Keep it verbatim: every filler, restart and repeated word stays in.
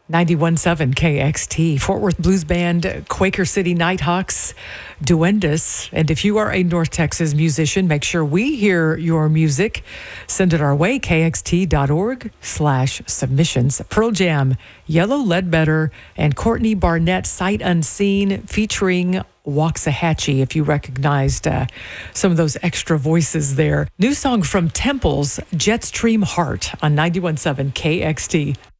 ninety-one point seven K X T, Fort Worth Blues Band, Quaker City Nighthawks, Duendes. And if you are a North Texas musician, make sure we hear your music. Send it our way, kxt.org slash submissions. Pearl Jam, Yellow Ledbetter, and Courtney Barnett, Sight Unseen, featuring Waxahachie, if you recognized uh, some of those extra voices there. New song from Temples, Jetstream Heart on ninety-one point seven K X T.